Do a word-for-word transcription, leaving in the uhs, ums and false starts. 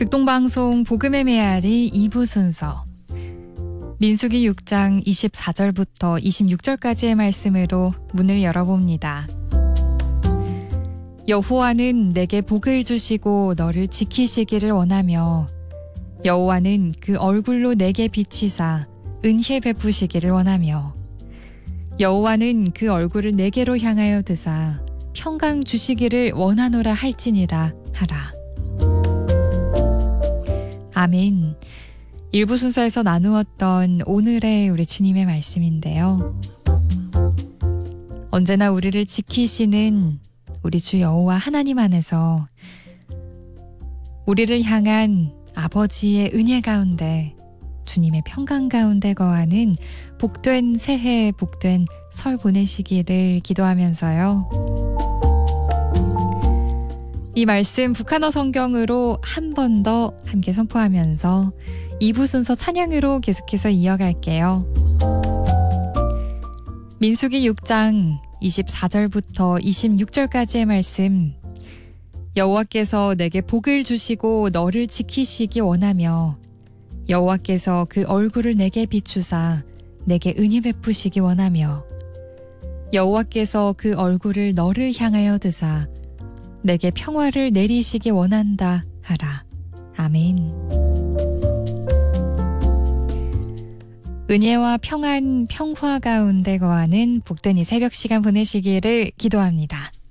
극동방송 복음의 메아리 이 부 순서 민수기 육 장 이십사 절부터 이십육 절까지의 말씀으로 문을 열어봅니다. 여호와는 내게 복을 주시고 너를 지키시기를 원하며 여호와는 그 얼굴로 내게 비치사 은혜 베푸시기를 원하며 여호와는 그 얼굴을 내게로 향하여 드사 평강 주시기를 원하노라 할지니라 하라. 아멘. 일부 순서에서 나누었던 오늘의 우리 주님의 말씀인데요. 언제나 우리를 지키시는 우리 주 여호와 하나님 안에서 우리를 향한 아버지의 은혜 가운데 주님의 평강 가운데 거하는 복된 새해, 복된 설 보내시기를 기도하면서요. 이 말씀 북한어 성경으로 한 번 더 함께 선포하면서 이 부 순서 찬양으로 계속해서 이어갈게요. 민수기 육 장 이십사 절부터 이십육 절까지의 말씀. 여호와께서 내게 복을 주시고 너를 지키시기 원하며 여호와께서 그 얼굴을 내게 비추사 내게 은혜 베푸시기 원하며 여호와께서 그 얼굴을 너를 향하여 드사 내게 평화를 내리시기 원한다 하라. 아멘. 은혜와 평안, 평화 가운데 거하는 복된 이 새벽 시간 보내시기를 기도합니다.